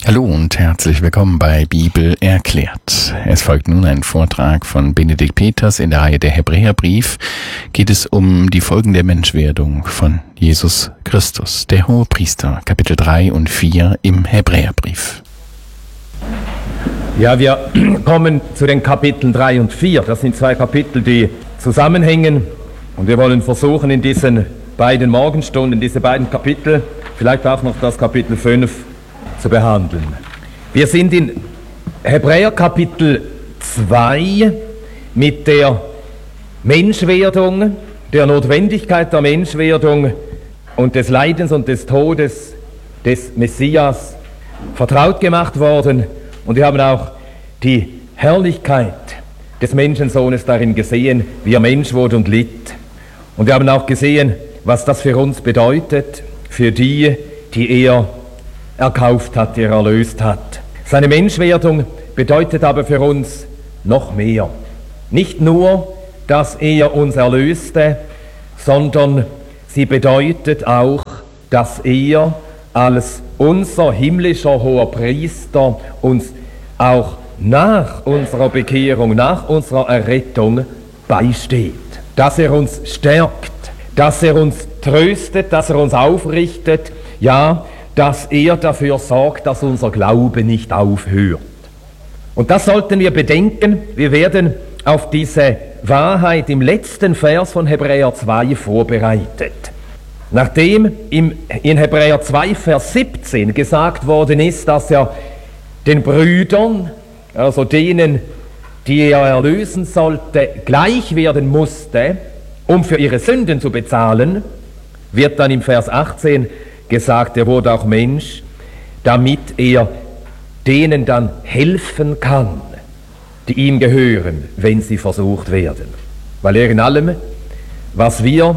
Hallo und herzlich willkommen bei Bibel erklärt. Es folgt nun ein Vortrag von Benedikt Peters in der Reihe der Hebräerbrief. Geht es um die Folgen der Menschwerdung von Jesus Christus, der Hohepriester, Kapitel 3 und 4 im Hebräerbrief. Ja, wir kommen zu den Kapiteln 3 und 4. Das sind zwei Kapitel, die zusammenhängen. Und wir wollen versuchen, in diesen beiden Morgenstunden, diese beiden Kapitel, vielleicht auch noch das Kapitel 5, zu behandeln. Wir sind in Hebräer Kapitel 2 mit der Menschwerdung, der Notwendigkeit der Menschwerdung und des Leidens und des Todes des Messias vertraut gemacht worden. Und wir haben auch die Herrlichkeit des Menschensohnes darin gesehen, wie er Mensch wurde und litt. Und wir haben auch gesehen, was das für uns bedeutet, für die, die er erkauft hat, die er erlöst hat. Seine Menschwerdung bedeutet aber für uns noch mehr. Nicht nur, dass er uns erlöste, sondern sie bedeutet auch, dass er als unser himmlischer Hohepriester uns auch nach unserer Bekehrung, nach unserer Errettung beisteht. Dass er uns stärkt, dass er uns tröstet, dass er uns aufrichtet, ja, dass er dafür sorgt, dass unser Glaube nicht aufhört. Und das sollten wir bedenken. Wir werden auf diese Wahrheit im letzten Vers von Hebräer 2 vorbereitet. Nachdem in Hebräer 2, Vers 17 gesagt worden ist, dass er den Brüdern, also denen, die er erlösen sollte, gleich werden musste, um für ihre Sünden zu bezahlen, wird dann im Vers 18 gesagt, er wurde auch Mensch, damit er denen dann helfen kann, die ihm gehören, wenn sie versucht werden. Weil er in allem, was wir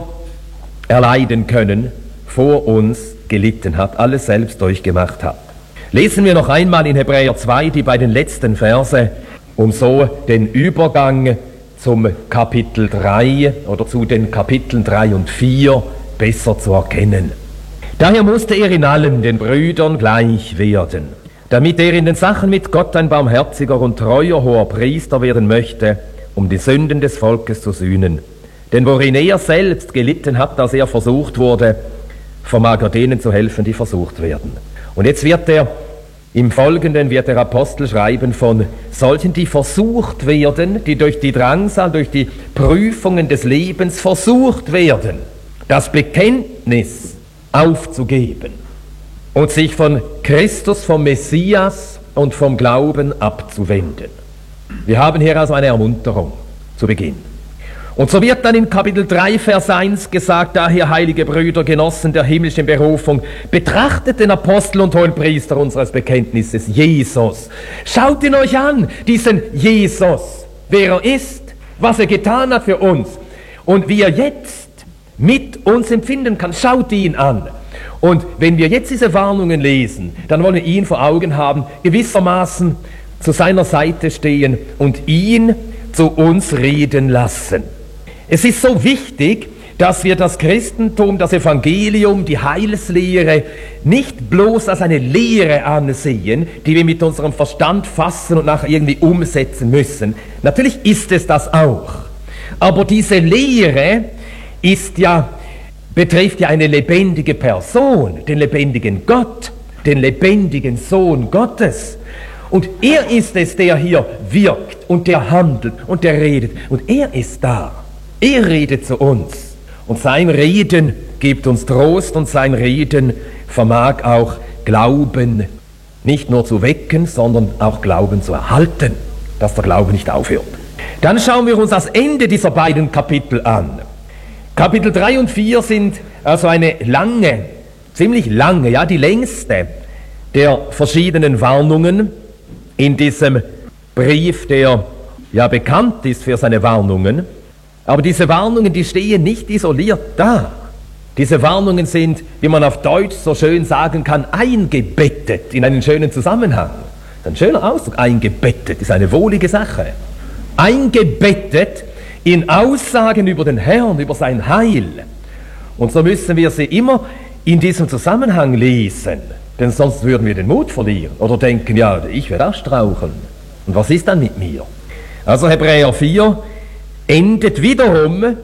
erleiden können, vor uns gelitten hat, alles selbst durchgemacht hat. Lesen wir noch einmal in Hebräer 2 die beiden letzten Verse, um so den Übergang zum Kapitel 3 oder zu den Kapiteln 3 und 4 besser zu erkennen. Daher musste er in allem den Brüdern gleich werden, damit er in den Sachen mit Gott ein barmherziger und treuer hoher Priester werden möchte, um die Sünden des Volkes zu sühnen. Denn worin er selbst gelitten hat, als er versucht wurde, vermag er denen zu helfen, die versucht werden. Und jetzt im Folgenden wird der Apostel schreiben von solchen, die versucht werden, die durch die Drangsal, durch die Prüfungen des Lebens versucht werden, das Bekenntnis aufzugeben und sich von Christus, vom Messias und vom Glauben abzuwenden. Wir haben hier also eine Ermunterung zu Beginn. Und so wird dann in Kapitel 3, Vers 1 gesagt, daher, heilige Brüder, Genossen der himmlischen Berufung, betrachtet den Apostel und Hohenpriester unseres Bekenntnisses, Jesus. Schaut ihn euch an, diesen Jesus, wer er ist, was er getan hat für uns und wie er jetzt mit uns empfinden kann. Schaut ihn an. Und wenn wir jetzt diese Warnungen lesen, dann wollen wir ihn vor Augen haben, gewissermaßen zu seiner Seite stehen und ihn zu uns reden lassen. Es ist so wichtig, dass wir das Christentum, das Evangelium, die Heilslehre nicht bloß als eine Lehre ansehen, die wir mit unserem Verstand fassen und nachher irgendwie umsetzen müssen. Natürlich ist es das auch. Aber diese Lehre betrifft ja eine lebendige Person, den lebendigen Gott, den lebendigen Sohn Gottes. Und er ist es, der hier wirkt und der handelt und der redet. Und er ist da. Er redet zu uns. Und sein Reden gibt uns Trost und sein Reden vermag auch Glauben nicht nur zu wecken, sondern auch Glauben zu erhalten, dass der Glaube nicht aufhört. Dann schauen wir uns das Ende dieser beiden Kapitel an. Kapitel 3 und 4 sind also eine lange, ziemlich lange, ja die längste der verschiedenen Warnungen in diesem Brief, der ja bekannt ist für seine Warnungen. Aber diese Warnungen, die stehen nicht isoliert da. Diese Warnungen sind, wie man auf Deutsch so schön sagen kann, eingebettet in einen schönen Zusammenhang. Das ist ein schöner Ausdruck, eingebettet, ist eine wohlige Sache. Eingebettet in Aussagen über den Herrn, über sein Heil. Und so müssen wir sie immer in diesem Zusammenhang lesen. Denn sonst würden wir den Mut verlieren oder denken, ja, ich werde auch straucheln. Und was ist dann mit mir? Also Hebräer 4 endet wiederum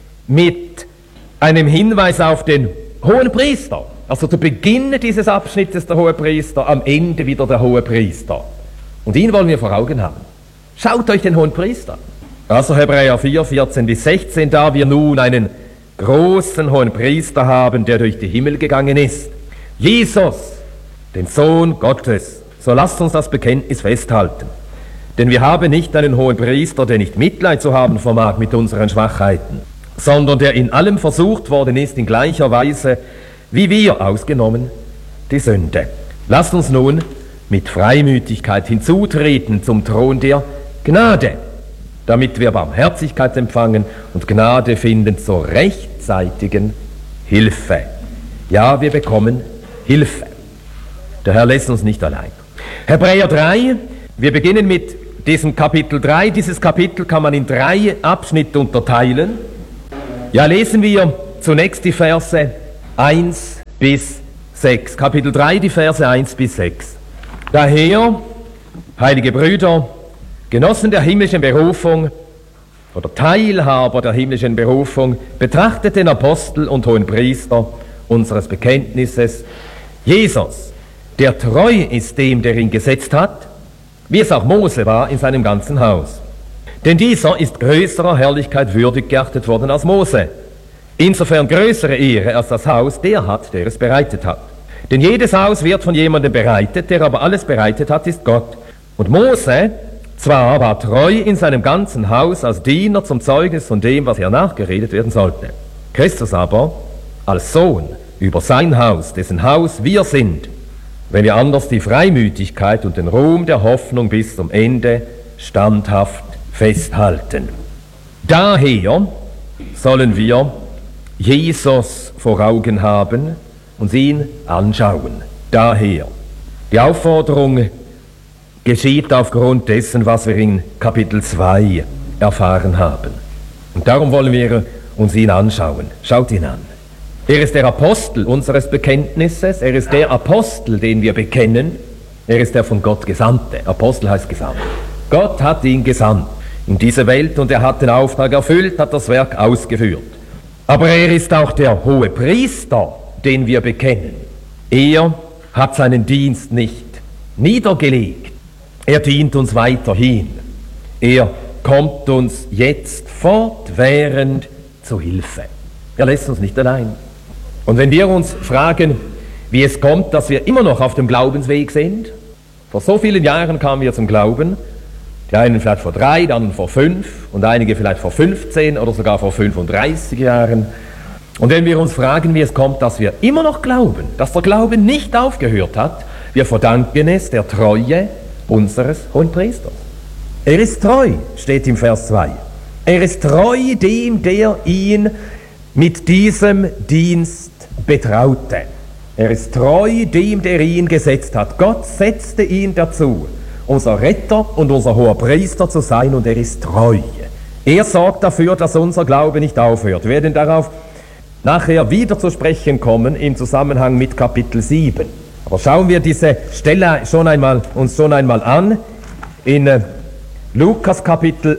mit einem Hinweis auf den Hohenpriester. Also zu Beginn dieses Abschnittes der Hohepriester, am Ende wieder der Hohepriester. Und ihn wollen wir vor Augen haben. Schaut euch den Hohenpriester an. Also Hebräer 4, 14 bis 16, da wir nun einen großen Hohenpriester haben, der durch die Himmel gegangen ist, Jesus, den Sohn Gottes, so lasst uns das Bekenntnis festhalten. Denn wir haben nicht einen Hohenpriester, der nicht Mitleid zu haben vermag mit unseren Schwachheiten, sondern der in allem versucht worden ist in gleicher Weise, wie wir, ausgenommen die Sünde. Lasst uns nun mit Freimütigkeit hinzutreten zum Thron der Gnade, damit wir Barmherzigkeit empfangen und Gnade finden zur rechtzeitigen Hilfe. Ja, wir bekommen Hilfe. Der Herr lässt uns nicht allein. Hebräer 3, wir beginnen mit diesem Kapitel 3. Dieses Kapitel kann man in 3 Abschnitte unterteilen. Ja, lesen wir zunächst die Verse 1 bis 6. Kapitel 3, die Verse 1 bis 6. Daher, heilige Brüder, Genossen der himmlischen Berufung oder Teilhaber der himmlischen Berufung, betrachtet den Apostel und Hohenpriester unseres Bekenntnisses, Jesus, der treu ist dem, der ihn gesetzt hat, wie es auch Mose war in seinem ganzen Haus. Denn dieser ist größerer Herrlichkeit würdig geachtet worden als Mose. Insofern größere Ehre als das Haus der hat, der es bereitet hat. Denn jedes Haus wird von jemandem bereitet, der aber alles bereitet hat, ist Gott. Und Mose zwar war treu in seinem ganzen Haus als Diener zum Zeugnis von dem, was hernach geredet werden sollte. Christus aber als Sohn über sein Haus, dessen Haus wir sind, wenn wir anders die Freimütigkeit und den Ruhm der Hoffnung bis zum Ende standhaft festhalten. Daher sollen wir Jesus vor Augen haben und ihn anschauen. Daher. Die Aufforderung geschieht aufgrund dessen, was wir in Kapitel 2 erfahren haben. Und darum wollen wir uns ihn anschauen. Schaut ihn an. Er ist der Apostel unseres Bekenntnisses. Er ist der Apostel, den wir bekennen. Er ist der von Gott Gesandte. Apostel heißt Gesandt. Gott hat ihn gesandt in diese Welt und er hat den Auftrag erfüllt, hat das Werk ausgeführt. Aber er ist auch der Hohepriester, den wir bekennen. Er hat seinen Dienst nicht niedergelegt. Er dient uns weiterhin. Er kommt uns jetzt fortwährend zu Hilfe. Er lässt uns nicht allein. Und wenn wir uns fragen, wie es kommt, dass wir immer noch auf dem Glaubensweg sind, vor so vielen Jahren kamen wir zum Glauben, die einen vielleicht vor 3, die anderen vor 5 und einige vielleicht vor 15 oder sogar vor 35 Jahren. Und wenn wir uns fragen, wie es kommt, dass wir immer noch glauben, dass der Glaube nicht aufgehört hat, wir verdanken es der Treue unseres Hohenpriesters. Er ist treu, steht im Vers 2. Er ist treu dem, der ihn mit diesem Dienst betraute. Er ist treu dem, der ihn gesetzt hat. Gott setzte ihn dazu, unser Retter und unser Hoherpriester zu sein, und er ist treu. Er sorgt dafür, dass unser Glaube nicht aufhört. Wir werden darauf nachher wieder zu sprechen kommen im Zusammenhang mit Kapitel 7. Aber schauen wir diese Stelle uns schon einmal an in Lukas Kapitel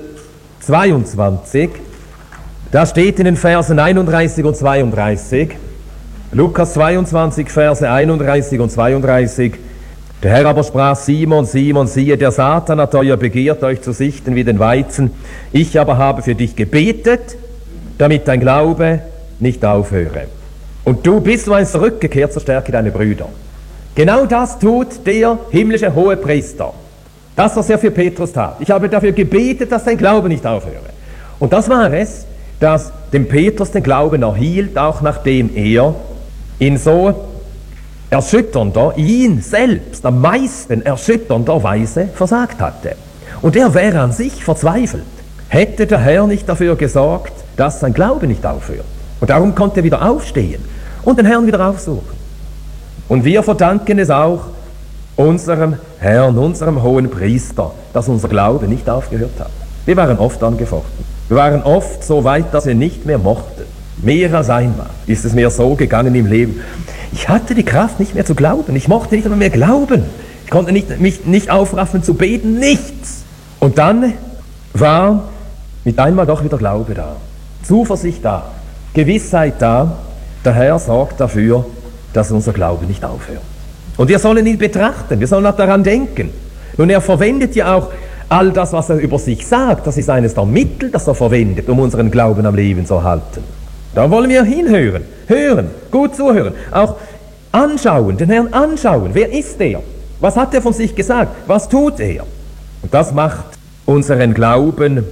22. Da steht in den Versen 31 und 32, Lukas 22, Verse 31 und 32, der Herr aber sprach: Simon, Simon, siehe, der Satan hat euer begehrt, euch zu sichten wie den Weizen. Ich aber habe für dich gebetet, damit dein Glaube nicht aufhöre. Und du bist einst zurückgekehrt zur Stärke deiner Brüder. Genau das tut der himmlische Hohepriester. Das, was er für Petrus tat. Ich habe dafür gebetet, dass dein Glaube nicht aufhöre. Und das war es, das dem Petrus den Glauben erhielt, auch nachdem er in so erschütternder, ihn selbst am meisten erschütternder Weise versagt hatte. Und er wäre an sich verzweifelt, hätte der Herr nicht dafür gesorgt, dass sein Glaube nicht aufhört. Und darum konnte er wieder aufstehen und den Herrn wieder aufsuchen. Und wir verdanken es auch unserem Herrn, unserem Hohenpriester, dass unser Glaube nicht aufgehört hat. Wir waren oft angefochten. Wir waren oft so weit, dass wir nicht mehr mochten. Mehr als einmal ist es mir so gegangen im Leben. Ich hatte die Kraft, nicht mehr zu glauben. Ich mochte nicht mehr glauben. Ich konnte mich nicht aufraffen zu beten, nichts. Und dann war mit einmal doch wieder Glaube da, Zuversicht da, Gewissheit da. Der Herr sorgt dafür, dass unser Glaube nicht aufhört. Und wir sollen ihn betrachten, wir sollen auch daran denken. Nun, er verwendet ja auch all das, was er über sich sagt. Das ist eines der Mittel, das er verwendet, um unseren Glauben am Leben zu halten. Da wollen wir hinhören, hören, gut zuhören, auch anschauen, den Herrn anschauen. Wer ist er? Was hat er von sich gesagt? Was tut er? Und das macht unseren Glauben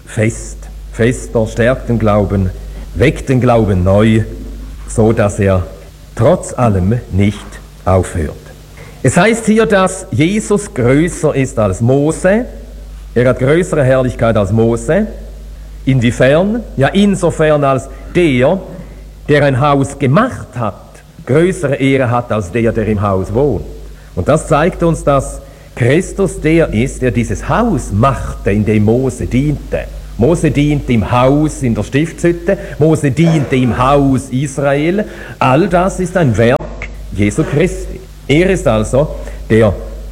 fester, stärkt den Glauben, weckt den Glauben neu, so dass er trotz allem nicht aufhört. Es heißt hier, dass Jesus größer ist als Mose. Er hat größere Herrlichkeit als Mose. Inwiefern? Ja, insofern als der ein Haus gemacht hat, größere Ehre hat als der im Haus wohnt. Und das zeigt uns, dass Christus der ist, der dieses Haus machte, in dem Mose diente. Mose diente im Haus in der Stiftshütte, Mose diente im Haus Israel. All das ist ein Werk Jesu Christi. Er ist also der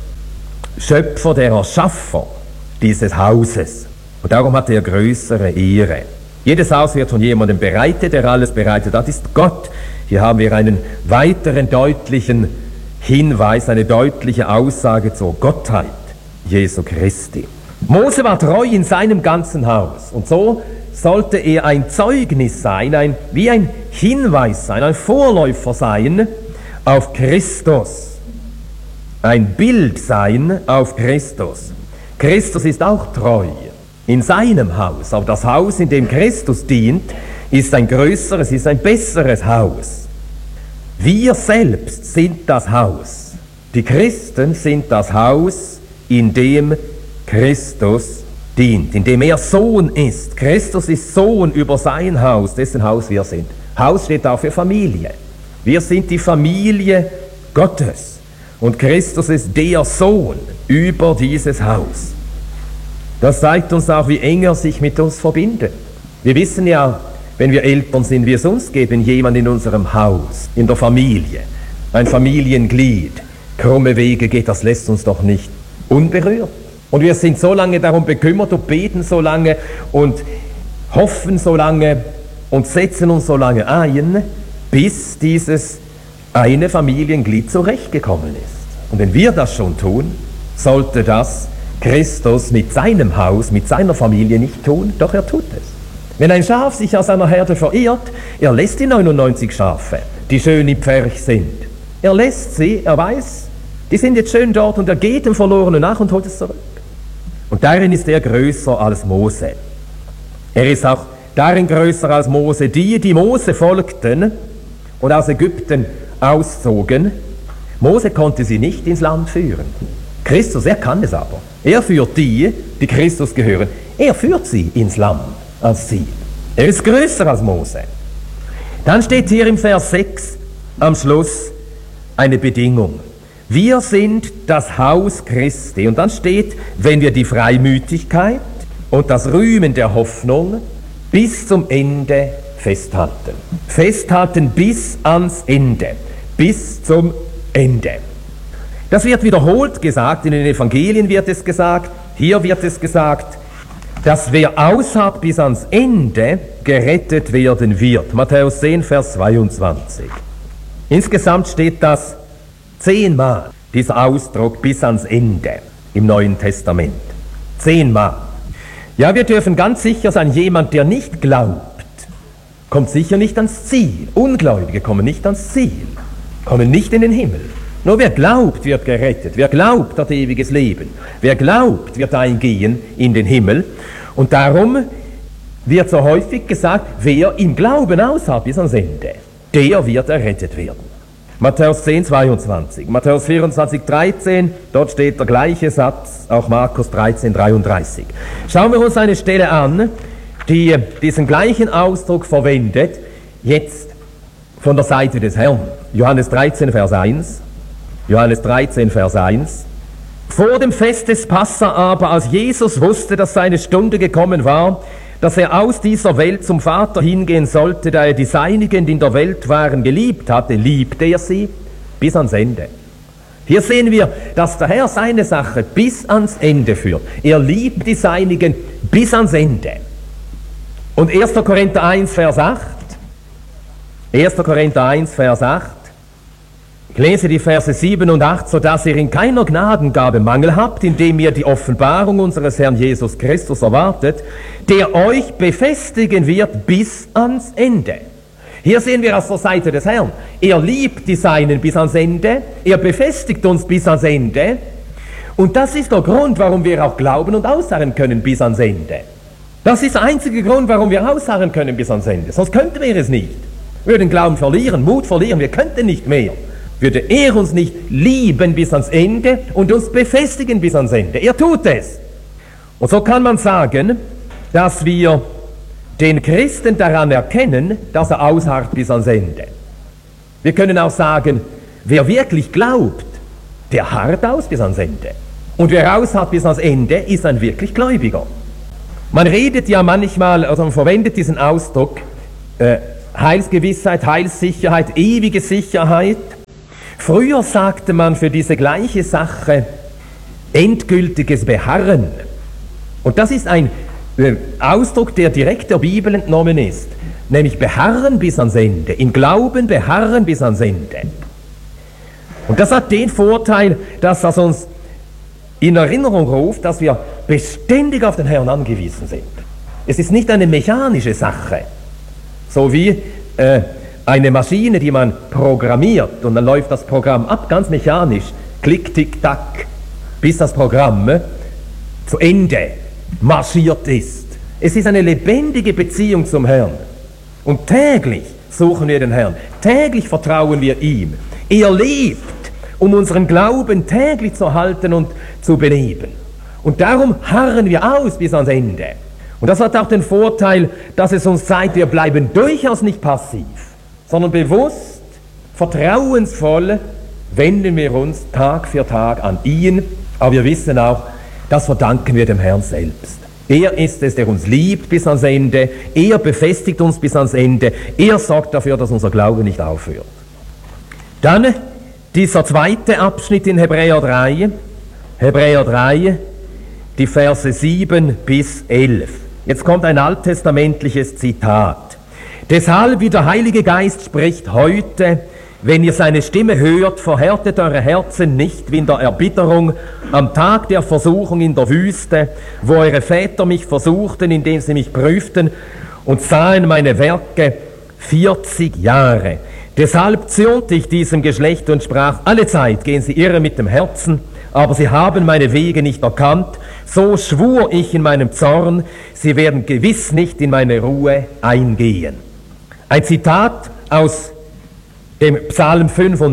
Schöpfer, der Erschaffer dieses Hauses. Und darum hat er größere Ehre. Jedes Haus wird von jemandem bereitet, der alles bereitet hat, ist Gott. Hier haben wir einen weiteren deutlichen Hinweis, eine deutliche Aussage zur Gottheit Jesu Christi. Mose war treu in seinem ganzen Haus und so sollte er ein Zeugnis sein, wie ein Hinweis sein, ein Vorläufer sein auf Christus, ein Bild sein auf Christus. Christus ist auch treu in seinem Haus, aber das Haus, in dem Christus dient, ist ein größeres, ist ein besseres Haus. Wir selbst sind das Haus. Die Christen sind das Haus, in dem Christus dient, in dem er Sohn ist. Christus ist Sohn über sein Haus, dessen Haus wir sind. Haus steht auch für Familie. Wir sind die Familie Gottes und Christus ist der Sohn über dieses Haus. Das zeigt uns auch, wie eng er sich mit uns verbindet. Wir wissen ja, wenn wir Eltern sind, wie es uns geht, wenn jemand in unserem Haus, in der Familie, ein Familienglied, krumme Wege geht, das lässt uns doch nicht unberührt. Und wir sind so lange darum bekümmert und beten so lange und hoffen so lange und setzen uns so lange ein, bis dieses eine Familienglied zurechtgekommen ist. Und wenn wir das schon tun, sollte das Christus mit seinem Haus, mit seiner Familie nicht tun, doch er tut es. Wenn ein Schaf sich aus einer Herde verirrt, er lässt die 99 Schafe, die schön im Pferch sind. Er lässt sie, er weiß, die sind jetzt schön dort und er geht dem Verlorenen nach und holt es zurück. Und darin ist er größer als Mose. Er ist auch darin größer als Mose. Die Mose folgten und aus Ägypten auszogen, Mose konnte sie nicht ins Land führen. Christus, er kann es aber. Er führt die Christus gehören, er führt sie ins Land als Ziel. Er ist größer als Mose. Dann steht hier im Vers 6 am Schluss eine Bedingung. Wir sind das Haus Christi. Und dann steht, wenn wir die Freimütigkeit und das Rühmen der Hoffnung bis zum Ende festhalten. Festhalten bis ans Ende. Bis zum Ende. Das wird wiederholt gesagt, in den Evangelien wird es gesagt, hier wird es gesagt, dass wer ausharrt bis ans Ende gerettet werden wird. Matthäus 10, Vers 22. Insgesamt steht das 10-mal, dieser Ausdruck bis ans Ende im Neuen Testament. 10-mal. Ja, wir dürfen ganz sicher sein, jemand, der nicht glaubt, kommt sicher nicht ans Ziel. Ungläubige kommen nicht ans Ziel, kommen nicht in den Himmel. Nur wer glaubt, wird gerettet. Wer glaubt, hat ewiges Leben. Wer glaubt, wird eingehen in den Himmel. Und darum wird so häufig gesagt, wer im Glauben ausharrt bis ans Ende, der wird errettet werden. Matthäus 10, 22, Matthäus 24, 13, dort steht der gleiche Satz, auch Markus 13, 33. Schauen wir uns eine Stelle an, die diesen gleichen Ausdruck verwendet, jetzt von der Seite des Herrn. Johannes 13, Vers 1. Johannes 13, Vers 1. Vor dem Fest des Passa aber, als Jesus wusste, dass seine Stunde gekommen war, dass er aus dieser Welt zum Vater hingehen sollte, da er die Seinigen, die in der Welt waren, geliebt hatte, liebte er sie bis ans Ende. Hier sehen wir, dass der Herr seine Sache bis ans Ende führt. Er liebt die Seinigen bis ans Ende. Und 1. Korinther 1, Vers 8. 1. Korinther 1, Vers 8. Ich lese die Verse 7 und 8, sodass ihr in keiner Gnadengabe Mangel habt, indem ihr die Offenbarung unseres Herrn Jesus Christus erwartet, der euch befestigen wird bis ans Ende. Hier sehen wir aus der Seite des Herrn. Er liebt die Seinen bis ans Ende, er befestigt uns bis ans Ende. Und das ist der Grund, warum wir auch glauben und ausharren können bis ans Ende. Das ist der einzige Grund, warum wir ausharren können bis ans Ende. Sonst könnten wir es nicht. Wir würden Glauben verlieren, Mut verlieren, wir könnten nicht mehr. Würde er uns nicht lieben bis ans Ende und uns befestigen bis ans Ende. Er tut es. Und so kann man sagen, dass wir den Christen daran erkennen, dass er ausharrt bis ans Ende. Wir können auch sagen, wer wirklich glaubt, der harrt aus bis ans Ende. Und wer ausharrt bis ans Ende, ist ein wirklich Gläubiger. Man redet ja manchmal, also man verwendet diesen Ausdruck, Heilsgewissheit, Heilssicherheit, ewige Sicherheit. Früher sagte man für diese gleiche Sache endgültiges Beharren. Und das ist ein Ausdruck, der direkt der Bibel entnommen ist, nämlich beharren bis ans Ende, im Glauben beharren bis ans Ende. Und das hat den Vorteil, dass das uns in Erinnerung ruft, dass wir beständig auf den Herrn angewiesen sind. Es ist nicht eine mechanische Sache, so wie eine Maschine, die man programmiert und dann läuft das Programm ab, ganz mechanisch, klick, tick, tack, bis das Programm zu Ende marschiert ist. Es ist eine lebendige Beziehung zum Herrn. Und täglich suchen wir den Herrn, täglich vertrauen wir ihm. Er lebt, um unseren Glauben täglich zu halten und zu beleben. Und darum harren wir aus bis ans Ende. Und das hat auch den Vorteil, dass es uns zeigt, wir bleiben durchaus nicht passiv, sondern bewusst, vertrauensvoll wenden wir uns Tag für Tag an ihn. Aber wir wissen auch, das verdanken wir dem Herrn selbst. Er ist es, der uns liebt bis ans Ende. Er befestigt uns bis ans Ende. Er sorgt dafür, dass unser Glaube nicht aufhört. Dann dieser zweite Abschnitt in Hebräer 3. Hebräer 3, die Verse 7 bis 11. Jetzt kommt ein alttestamentliches Zitat. Deshalb, wie der Heilige Geist spricht heute, wenn ihr seine Stimme hört, verhärtet eure Herzen nicht wie in der Erbitterung am Tag der Versuchung in der Wüste, wo eure Väter mich versuchten, indem sie mich prüften und sahen meine Werke 40 Jahre. Deshalb zürnte ich diesem Geschlecht und sprach, alle Zeit gehen sie irre mit dem Herzen, aber sie haben meine Wege nicht erkannt. So schwur ich in meinem Zorn, sie werden gewiss nicht in meine Ruhe eingehen. Ein Zitat aus dem Psalm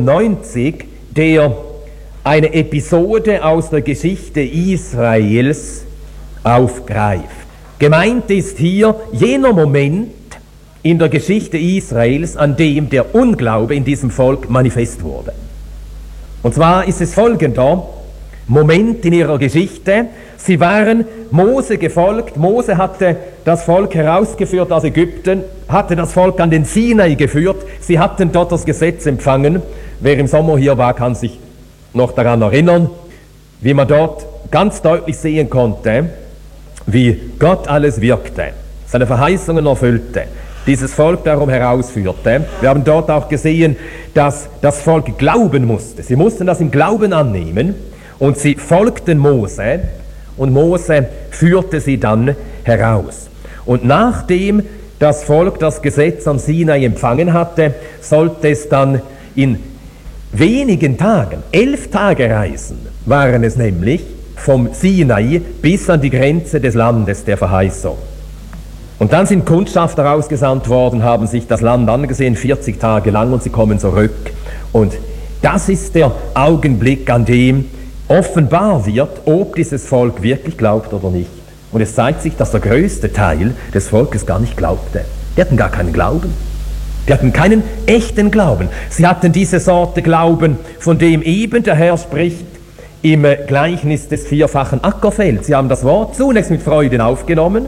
95, der eine Episode aus der Geschichte Israels aufgreift. Gemeint ist hier jener Moment in der Geschichte Israels, an dem der Unglaube in diesem Volk manifest wurde. Und zwar ist es folgender Moment in ihrer Geschichte. Sie waren Mose gefolgt. Mose hatte das Volk herausgeführt aus Ägypten, hatte das Volk an den Sinai geführt. Sie hatten dort das Gesetz empfangen. Wer im Sommer hier war, kann sich noch daran erinnern, wie man dort ganz deutlich sehen konnte, wie Gott alles wirkte, seine Verheißungen erfüllte, dieses Volk darum herausführte. Wir haben dort auch gesehen, dass das Volk glauben musste. Sie mussten das im Glauben annehmen und sie folgten Mose und Mose führte sie dann heraus. Und nachdem das Volk das Gesetz am Sinai empfangen hatte, sollte es dann in wenigen Tagen, 11 Tage Reisen waren es nämlich, vom Sinai bis an die Grenze des Landes der Verheißung. Und dann sind Kundschafter ausgesandt worden, haben sich das Land angesehen, 40 Tage lang, und sie kommen zurück. Und das ist der Augenblick, an dem offenbar wird, ob dieses Volk wirklich glaubt oder nicht. Und es zeigt sich, dass der größte Teil des Volkes gar nicht glaubte. Die hatten gar keinen Glauben. Die hatten keinen echten Glauben. Sie hatten diese Sorte Glauben, von dem eben der Herr spricht im Gleichnis des vierfachen Ackerfelds. Sie haben das Wort zunächst mit Freuden aufgenommen,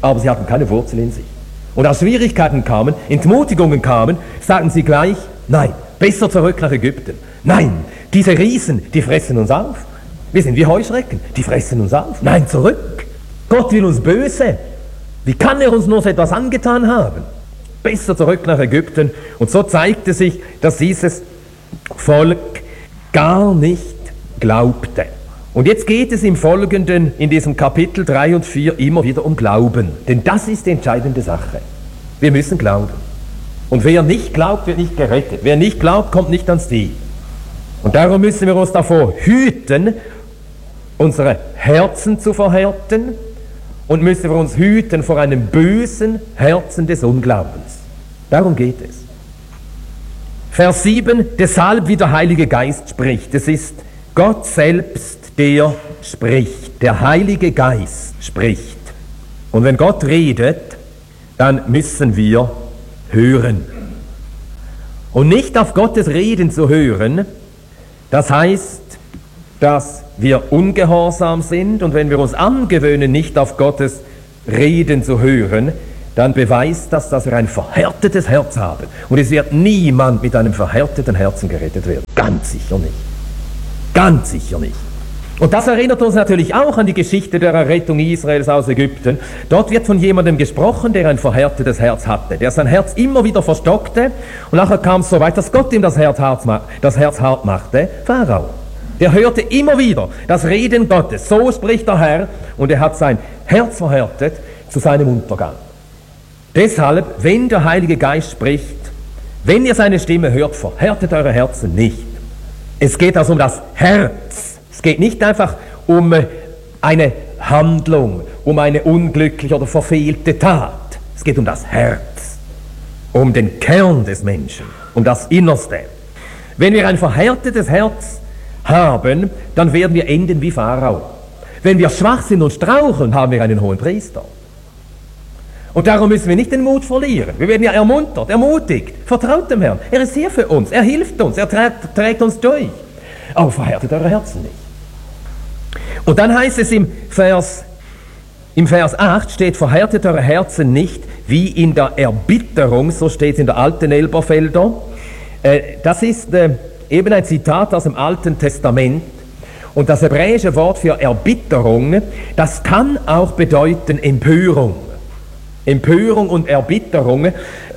aber sie hatten keine Wurzel in sich. Und als Schwierigkeiten kamen, Entmutigungen kamen, sagten sie gleich, nein, besser zurück nach Ägypten. Nein, diese Riesen, die fressen uns auf. Wir sind wie Heuschrecken, die fressen uns auf. Nein, zurück. Gott will uns böse. Wie kann er uns nur so etwas angetan haben? Besser zurück nach Ägypten. Und so zeigte sich, dass dieses Volk gar nicht glaubte. Und jetzt geht es im Folgenden, in diesem Kapitel 3 und 4, immer wieder um Glauben. Denn das ist die entscheidende Sache. Wir müssen glauben. Und wer nicht glaubt, wird nicht gerettet. Wer nicht glaubt, kommt nicht ans Ziel. Und darum müssen wir uns davor hüten, unsere Herzen zu verhärten, und müssen wir uns hüten vor einem bösen Herzen des Unglaubens. Darum geht es. Vers 7, deshalb wie der Heilige Geist spricht. Es ist Gott selbst, der spricht. Der Heilige Geist spricht. Und wenn Gott redet, dann müssen wir hören. Und nicht auf Gottes Reden zu hören, das heißt, dass wir ungehorsam sind, und wenn wir uns angewöhnen, nicht auf Gottes Reden zu hören, dann beweist das, dass wir ein verhärtetes Herz haben. Und es wird niemand mit einem verhärteten Herzen gerettet werden. Ganz sicher nicht. Ganz sicher nicht. Und das erinnert uns natürlich auch an die Geschichte der Errettung Israels aus Ägypten. Dort wird von jemandem gesprochen, der ein verhärtetes Herz hatte, der sein Herz immer wieder verstockte, und nachher kam es so weit, dass Gott ihm das Herz hart machte, Pharao. Der hörte immer wieder das Reden Gottes, so spricht der Herr, und er hat sein Herz verhärtet zu seinem Untergang. Deshalb, wenn der Heilige Geist spricht, wenn ihr seine Stimme hört, verhärtet eure Herzen nicht. Es geht also um das Herz. Es geht nicht einfach um eine Handlung, um eine unglückliche oder verfehlte Tat. Es geht um das Herz, um den Kern des Menschen, um das Innerste. Wenn wir ein verhärtetes Herz haben, dann werden wir enden wie Pharao. Wenn wir schwach sind und straucheln, haben wir einen hohen Priester. Und darum müssen wir nicht den Mut verlieren. Wir werden ja ermuntert, ermutigt. Vertraut dem Herrn. Er ist hier für uns. Er hilft uns. Er trägt uns durch. Aber verhärtet eure Herzen nicht. Und dann heißt es im Vers 8 steht, verhärtet eure Herzen nicht wie in der Erbitterung, so steht es in der alten Elberfelder. Das ist eben ein Zitat aus dem Alten Testament. Und das hebräische Wort für Erbitterung, das kann auch bedeuten Empörung. Empörung und Erbitterung.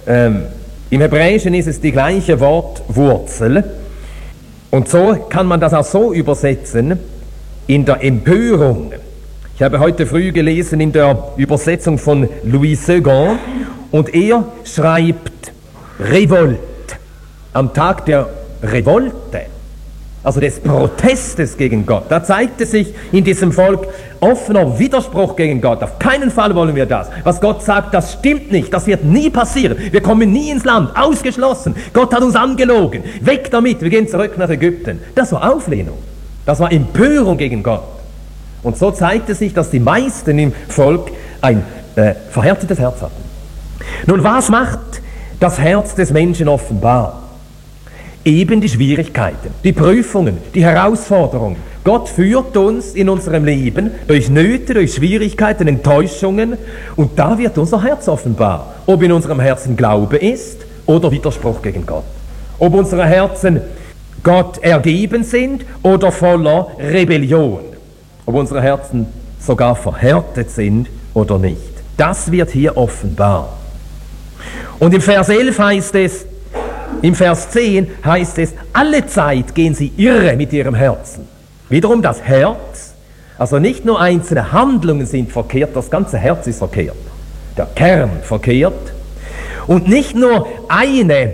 Im Hebräischen ist es die gleiche Wortwurzel. Und so kann man das auch so übersetzen, in der Empörung. Ich habe heute früh gelesen in der Übersetzung von Louis Segond, und er schreibt Revolte, am Tag der Revolte, also des Protestes gegen Gott. Da zeigte sich in diesem Volk offener Widerspruch gegen Gott. Auf keinen Fall wollen wir das. Was Gott sagt, das stimmt nicht. Das wird nie passieren. Wir kommen nie ins Land. Ausgeschlossen. Gott hat uns angelogen. Weg damit. Wir gehen zurück nach Ägypten. Das war Auflehnung. Das war Empörung gegen Gott. Und so zeigte sich, dass die meisten im Volk ein verhärtetes Herz hatten. Nun, was macht das Herz des Menschen offenbar? Eben die Schwierigkeiten, die Prüfungen, die Herausforderungen. Gott führt uns in unserem Leben durch Nöte, durch Schwierigkeiten, Enttäuschungen, und da wird unser Herz offenbar. Ob in unserem Herzen Glaube ist oder Widerspruch gegen Gott. Ob unsere Herzen Gott ergeben sind oder voller Rebellion. Ob unsere Herzen sogar verhärtet sind oder nicht. Das wird hier offenbar. Und im Vers 11 heißt es, im Vers 10 heißt es, alle Zeit gehen sie irre mit ihrem Herzen. Wiederum das Herz, also nicht nur einzelne Handlungen sind verkehrt, das ganze Herz ist verkehrt. Der Kern verkehrt. Und nicht nur eine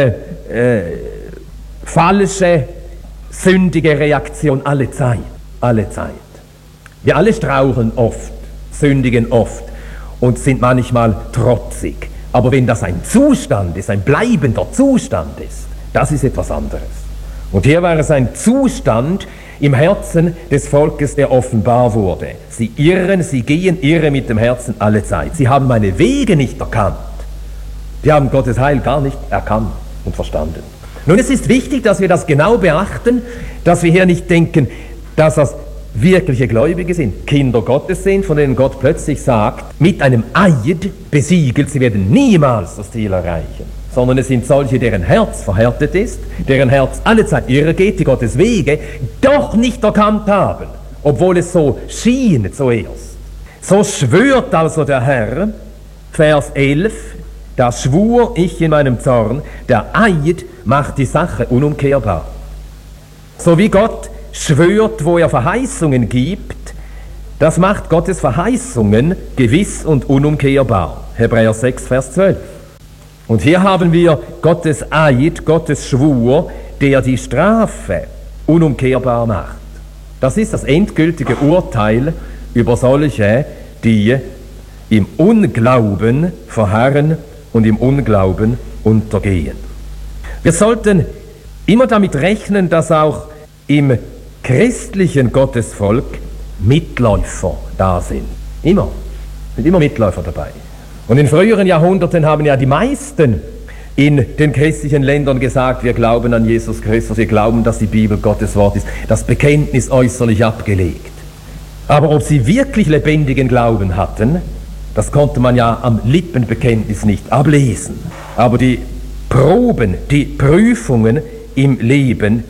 falsche, sündige Reaktion alle Zeit. Alle Zeit. Wir alle straucheln oft, sündigen oft und sind manchmal trotzig. Aber wenn das ein Zustand ist, ein bleibender Zustand ist, das ist etwas anderes. Und hier war es ein Zustand im Herzen des Volkes, der offenbar wurde. Sie irren, sie gehen irre mit dem Herzen alle Zeit. Sie haben meine Wege nicht erkannt. Die haben Gottes Heil gar nicht erkannt und verstanden. Nun, es ist wichtig, dass wir das genau beachten, dass wir hier nicht denken, dass das wirkliche Gläubige sind, Kinder Gottes sind, von denen Gott plötzlich sagt, mit einem Eid besiegelt, sie werden niemals das Ziel erreichen, sondern es sind solche, deren Herz verhärtet ist, deren Herz allezeit irregeht, die Gottes Wege doch nicht erkannt haben, obwohl es so schien zuerst. So schwört also der Herr, Vers 11, da schwur ich in meinem Zorn, der Eid macht die Sache unumkehrbar. So wie Gott schwört, wo er Verheißungen gibt, das macht Gottes Verheißungen gewiss und unumkehrbar. Hebräer 6, Vers 12. Und hier haben wir Gottes Eid, Gottes Schwur, der die Strafe unumkehrbar macht. Das ist das endgültige Urteil über solche, die im Unglauben verharren und im Unglauben untergehen. Wir sollten immer damit rechnen, dass auch im christlichen Gottesvolk Mitläufer da sind. Immer. Sind immer Mitläufer dabei. Und in früheren Jahrhunderten haben ja die meisten in den christlichen Ländern gesagt, wir glauben an Jesus Christus, wir glauben, dass die Bibel Gottes Wort ist, das Bekenntnis äußerlich abgelegt. Aber ob sie wirklich lebendigen Glauben hatten, das konnte man ja am Lippenbekenntnis nicht ablesen. Aber die Proben, die Prüfungen im Leben